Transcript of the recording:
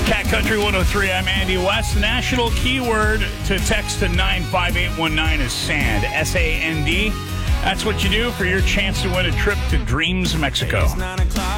Cat Country 103, I'm Andy West. National keyword to text to 95819 is sand. S-A-N-D. That's what you do for your chance to win a trip to Dreams, Mexico.